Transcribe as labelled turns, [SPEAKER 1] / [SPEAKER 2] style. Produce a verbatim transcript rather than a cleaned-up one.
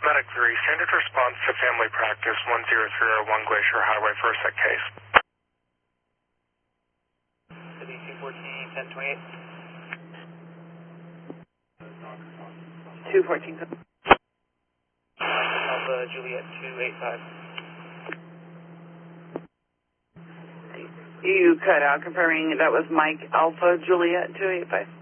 [SPEAKER 1] Medic three, standard response to family practice one zero three zero one Glacier Highway for a sick case.
[SPEAKER 2] City two fourteen, ten twenty-eight. two fourteen. Alpha Juliet two eight five.
[SPEAKER 3] You cut out, confirming that was Mike Alpha Juliet two eight five.